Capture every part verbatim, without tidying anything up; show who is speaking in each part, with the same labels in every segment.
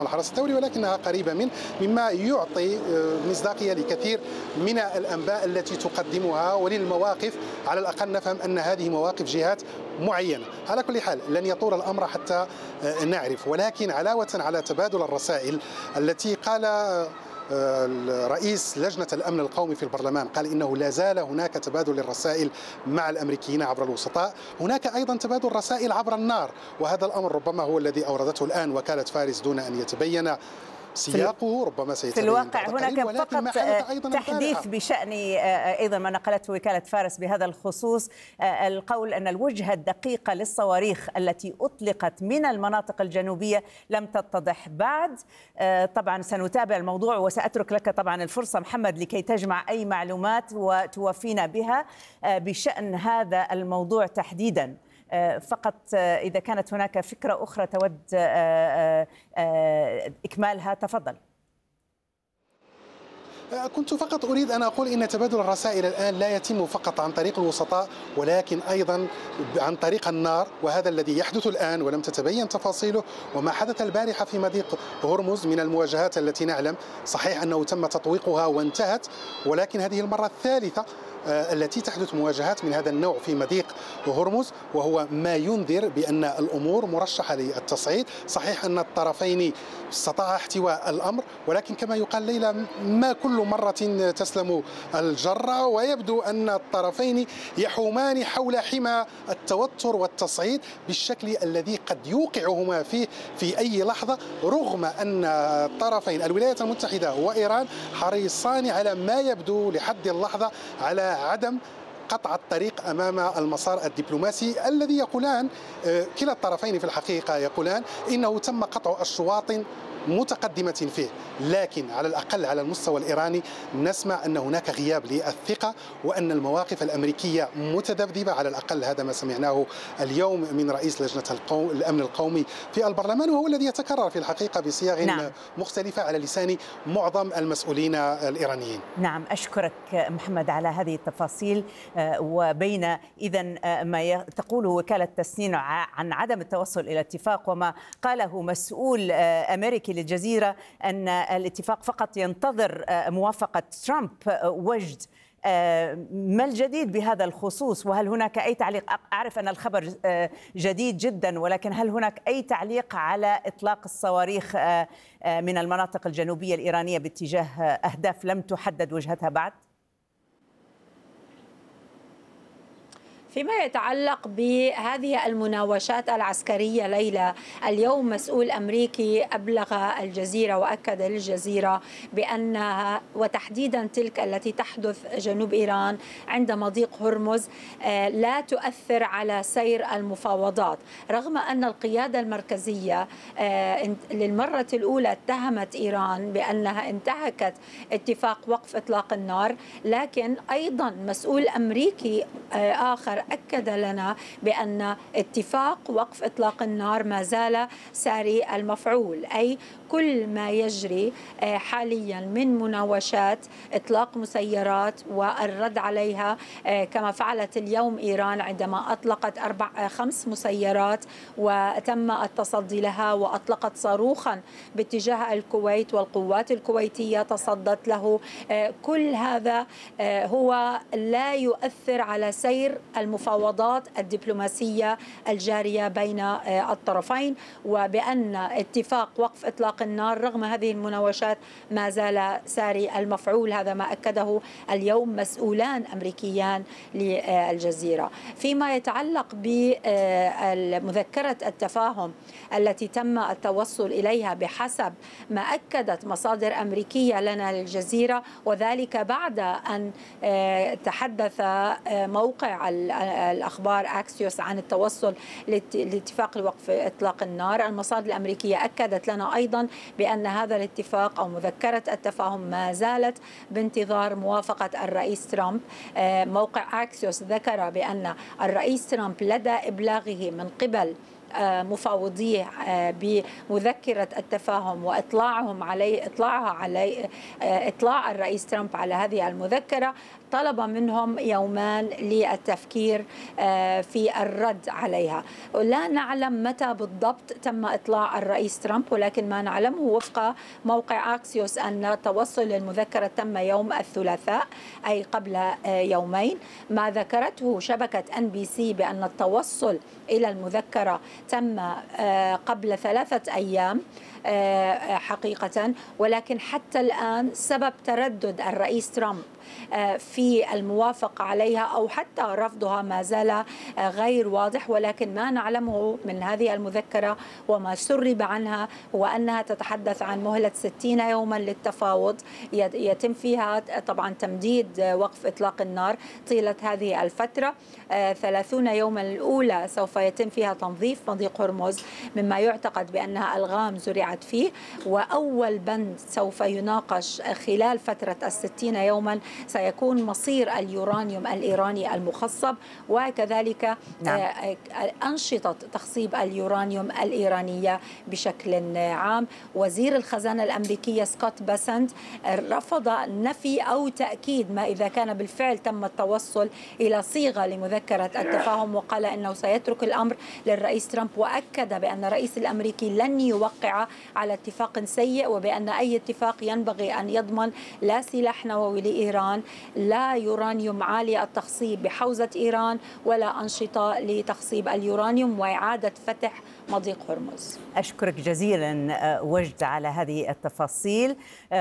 Speaker 1: الحرس الثوري، ولكنها قريبة منه، مما يعطي مصداقية لكثير من الأنباء التي تقدمها وللمواقف. على الأقل نفهم أن هذه مواقف جهات معينة. على كل حال لن يطول الأمر حتى نعرف، ولكن علاوة على تبادل الرسائل التي قال رئيس لجنة الأمن القومي في البرلمان، قال إنه لا زال هناك تبادل للرسائل مع الأمريكيين عبر الوسطاء، هناك أيضا تبادل رسائل عبر النار، وهذا الأمر ربما هو الذي أوردته الآن وكالة فارس دون أن يتبين سياقه، ربما سيتبين
Speaker 2: في الواقع. هناك فقط تحديث بشأن أيضا ما نقلته وكالة فارس بهذا الخصوص، القول أن الوجهة الدقيقة للصواريخ التي أطلقت من المناطق الجنوبية لم تتضح بعد. طبعا سنتابع الموضوع وسأترك لك طبعا الفرصة محمد لكي تجمع أي معلومات وتوافينا بها بشأن هذا الموضوع تحديدا. فقط إذا كانت هناك فكرة أخرى تود إكمالها تفضل.
Speaker 1: كنت فقط أريد أن أقول إن تبادل الرسائل الآن لا يتم فقط عن طريق الوسطاء، ولكن أيضا عن طريق النار، وهذا الذي يحدث الآن ولم تتبين تفاصيله. وما حدث البارحة في مضيق هرمز من المواجهات التي نعلم صحيح أنه تم تطويقها وانتهت، ولكن هذه المرة الثالثة التي تحدث مواجهات من هذا النوع في مضيق هرمز، وهو ما ينذر بأن الأمور مرشحة للتصعيد. صحيح أن الطرفين استطاع احتواء الأمر، ولكن كما يقال ليلى ما كل مرة تسلم الجرة، ويبدو أن الطرفين يحومان حول حمى التوتر والتصعيد بالشكل الذي قد يوقعهما فيه في أي لحظة، رغم أن الطرفين الولايات المتحدة وإيران حريصان على ما يبدو لحد اللحظة على عدم قطع الطريق أمام المسار الدبلوماسي الذي يقولان كلا الطرفين في الحقيقة يقولان إنه تم قطع أشواط متقدمة فيه، لكن على الأقل على المستوى الإيراني نسمع أن هناك غياب للثقة وأن المواقف الأمريكية متذبذبة. على الأقل هذا ما سمعناه اليوم من رئيس لجنة القوم الأمن القومي في البرلمان، وهو الذي يتكرر في الحقيقة بصيغ نعم. مختلفة على لسان معظم المسؤولين الإيرانيين.
Speaker 2: نعم، أشكرك محمد على هذه التفاصيل. وبين إذن ما تقوله وكالة تسنين عن عدم التوصل إلى اتفاق وما قاله مسؤول أمريكي للجزيرة أن الاتفاق فقط ينتظر موافقة ترامب وجد، ما الجديد بهذا الخصوص؟ وهل هناك أي تعليق؟ أعرف أن الخبر جديد جدا، ولكن هل هناك أي تعليق على إطلاق الصواريخ من المناطق الجنوبية الإيرانية باتجاه أهداف لم تحدد وجهتها بعد؟
Speaker 3: فيما يتعلق بهذه المناوشات العسكرية ليلى، اليوم مسؤول أمريكي أبلغ الجزيرة وأكد للجزيرة بأنها وتحديدا تلك التي تحدث جنوب إيران عند مضيق هرمز لا تؤثر على سير المفاوضات، رغم أن القيادة المركزية للمرة الأولى اتهمت إيران بأنها انتهكت اتفاق وقف إطلاق النار، لكن أيضا مسؤول أمريكي آخر أكد لنا بأن اتفاق وقف إطلاق النار ما زال ساري المفعول، أي كل ما يجري حاليا من مناوشات إطلاق مسيرات والرد عليها كما فعلت اليوم إيران عندما أطلقت أربع خمس مسيرات وتم التصدي لها، وأطلقت صاروخا باتجاه الكويت والقوات الكويتية تصدت له. كل هذا هو لا يؤثر على سير المفاوضات الدبلوماسية الجارية بين الطرفين، وبأن اتفاق وقف إطلاق النار رغم هذه المناوشات ما زال ساري المفعول. هذا ما أكده اليوم مسؤولان أمريكيان للجزيرة. فيما يتعلق بمذكرة التفاهم التي تم التوصل إليها بحسب ما أكدت مصادر أمريكية لنا للجزيرة، وذلك بعد أن تحدث موقع الأخبار أكسيوس عن التوصل لاتفاق لوقف إطلاق النار، المصادر الأمريكية أكدت لنا أيضا بأن هذا الاتفاق أو مذكرة التفاهم ما زالت بانتظار موافقة الرئيس ترامب. موقع أكسيوس ذكر بأن الرئيس ترامب لدى إبلاغه من قبل مفاوضيه بمذكره التفاهم واطلاعهم عليه اطلاعها عليه اطلاع الرئيس ترامب على هذه المذكره، طلب منهم يومان للتفكير في الرد عليها. لا نعلم متى بالضبط تم إطلاع الرئيس ترامب، ولكن ما نعلمه وفق موقع أكسيوس أن التوصل للمذكرة تم يوم الثلاثاء، أي قبل يومين. ما ذكرته شبكة إن بي سي بأن التوصل إلى المذكرة تم قبل ثلاثة أيام حقيقة، ولكن حتى الآن سبب تردد الرئيس ترامب في الموافقة عليها أو حتى رفضها ما زال غير واضح. ولكن ما نعلمه من هذه المذكرة وما سرب عنها هو أنها تتحدث عن مهلة ستين يوما للتفاوض، يتم فيها طبعا تمديد وقف إطلاق النار طيلة هذه الفترة. ثلاثون يوما الأولى سوف يتم فيها تنظيف مضيق هرمز مما يعتقد بأنها ألغام زرعت فيه، وأول بند سوف يناقش خلال فترة الستين يوما سيكون مصير اليورانيوم الإيراني المخصب، وكذلك نعم. أنشطة تخصيب اليورانيوم الإيرانية بشكل عام. وزير الخزانة الأمريكية سكوت باسنت رفض نفي أو تأكيد ما إذا كان بالفعل تم التوصل إلى صيغة لمذكرة التفاهم، وقال أنه سيترك الأمر للرئيس ترامب، وأكد بأن الرئيس الأمريكي لن يوقع على اتفاق سيء، وبأن أي اتفاق ينبغي أن يضمن لا سلاح نووي لإيران، لا يورانيوم عالي التخصيب بحوزة إيران، ولا أنشطة لتخصيب اليورانيوم وإعادة فتح مضيق هرمز.
Speaker 2: أشكرك جزيلا وجد على هذه التفاصيل،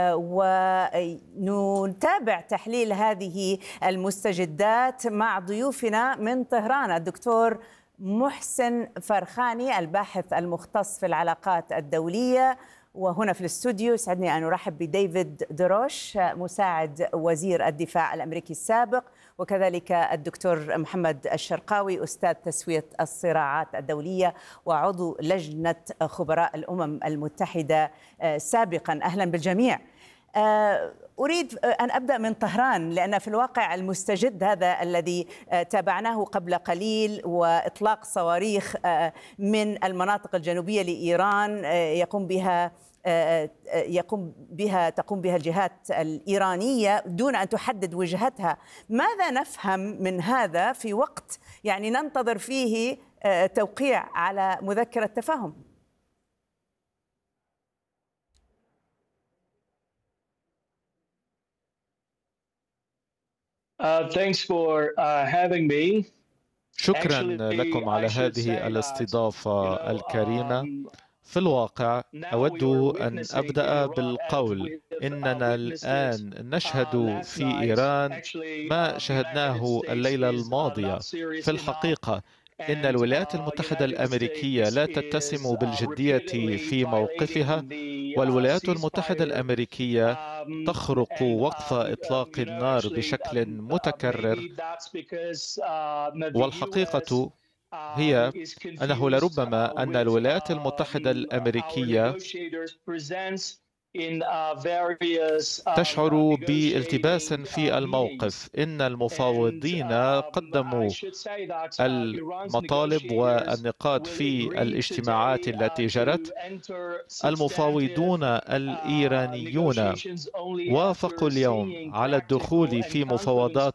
Speaker 2: ونتابع تحليل هذه المستجدات مع ضيوفنا من طهران الدكتور محسن فرخاني الباحث المختص في العلاقات الدولية، وهنا في الاستوديو يسعدني أن أرحب بديفيد دروش مساعد وزير الدفاع الأمريكي السابق، وكذلك الدكتور محمد الشرقاوي أستاذ تسوية الصراعات الدولية وعضو لجنة خبراء الأمم المتحدة سابقا. أهلا بالجميع. أريد أن أبدأ من طهران، لأن في الواقع المستجد هذا الذي تابعناه قبل قليل وإطلاق صواريخ من المناطق الجنوبية لإيران يقوم بها يقوم بها تقوم بها الجهات الإيرانية دون أن تحدد وجهتها. ماذا نفهم من هذا في وقت يعني ننتظر فيه توقيع على مذكرة تفاهم؟
Speaker 4: Uh, thanks for uh, having me.
Speaker 5: شكرا لكم على هذه الاستضافة الكريمة. في الواقع أود أن أبدأ بالقول إننا الآن نشهد في إيران ما شهدناه الليلة الماضية. في الحقيقة إن الولايات المتحدة الأمريكية لا تتسم بالجدية في موقفها، والولايات المتحدة الأمريكية تخرق وقف إطلاق النار بشكل متكرر. والحقيقة هي أنه لربما أن الولايات المتحدة الأمريكية تشعر بالتباس في الموقف. إن المفاوضين قدموا المطالب والنقاط في الاجتماعات التي جرت. المفاوضون الإيرانيون وافقوا اليوم على الدخول في مفاوضات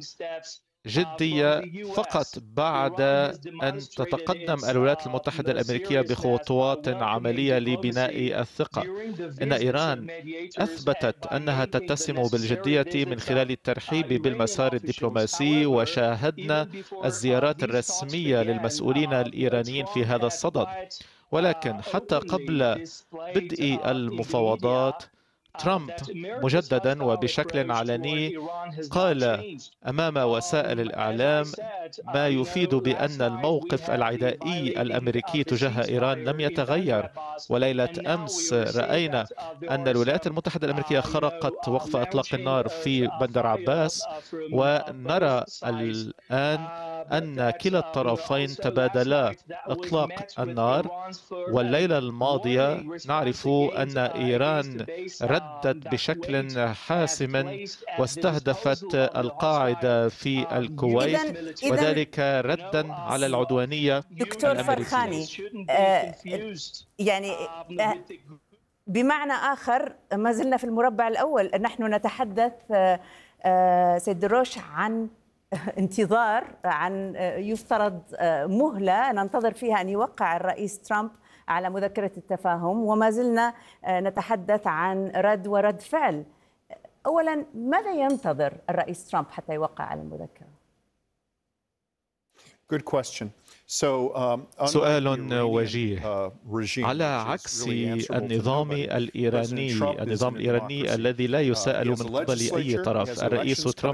Speaker 5: جدية فقط بعد أن تتقدم الولايات المتحدة الأمريكية بخطوات عملية لبناء الثقة. إن إيران أثبتت أنها تتسم بالجدية من خلال الترحيب بالمسار الدبلوماسي، وشاهدنا الزيارات الرسمية للمسؤولين الإيرانيين في هذا الصدد. ولكن حتى قبل بدء المفاوضات ترامب مجددا وبشكل علني قال أمام وسائل الإعلام ما يفيد بأن الموقف العدائي الأمريكي تجاه إيران لم يتغير. وليلة أمس رأينا أن الولايات المتحدة الأمريكية خرقت وقف إطلاق النار في بندر عباس، ونرى الآن أن كلا الطرفين تبادلا إطلاق النار. والليلة الماضية نعرف أن إيران ردت بشكل حاسم واستهدفت القاعدة في الكويت، وذلك ردا على العدوانية
Speaker 2: دكتور فرخاني، آه يعني آه بمعنى آخر ما زلنا في المربع الأول. نحن نتحدث آه آه سيد دروش عن انتظار، عن يفترض مهلة ننتظر فيها أن يوقع الرئيس ترامب على مذكرة التفاهم، وما زلنا نتحدث عن رد ورد فعل. أولا، ماذا ينتظر الرئيس ترامب حتى يوقع على المذكرة؟
Speaker 6: Good question. So, um,
Speaker 5: سؤال وجيه. على عكس النظام الإيراني النظام الإيراني الذي لا يسأل من قبل أي طرف، الرئيس ترامب